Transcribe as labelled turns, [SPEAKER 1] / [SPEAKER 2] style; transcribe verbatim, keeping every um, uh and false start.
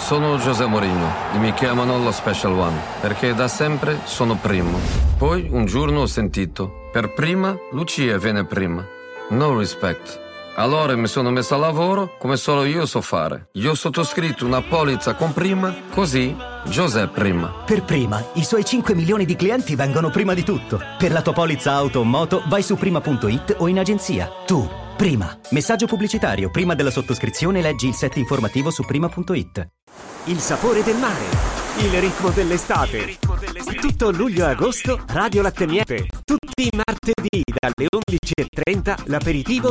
[SPEAKER 1] Sono José Mourinho e mi chiamano lo Special One perché da sempre sono primo. Poi un giorno ho sentito, per prima Lucia viene prima. No respect. Allora mi sono messo a lavoro come solo io so fare. Io ho sottoscritto una polizza con prima, così José prima.
[SPEAKER 2] Per prima, i suoi cinque milioni di clienti vengono prima di tutto. Per la tua polizza auto o moto vai su prima punto it o in agenzia. Tu, prima. Messaggio pubblicitario. Prima della sottoscrizione leggi il set informativo su prima punto it.
[SPEAKER 3] Il sapore del mare, il ritmo dell'estate. Tutto luglio e agosto, Radio Latte Miele. Tutti i martedì dalle undici e trenta l'aperitivo